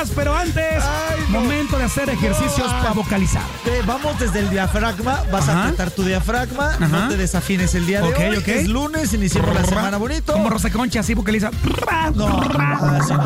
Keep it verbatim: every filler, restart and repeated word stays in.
más, pero antes, Ay, no. momento de hacer ejercicios No. para vocalizar. Eh, vamos desde el diafragma, vas Ajá. a apretar tu diafragma, Ajá. no te desafines el día de Ok, hoy. ok. Es lunes, iniciamos la semana bonito. Como Rosa Concha, así vocaliza. No, así no.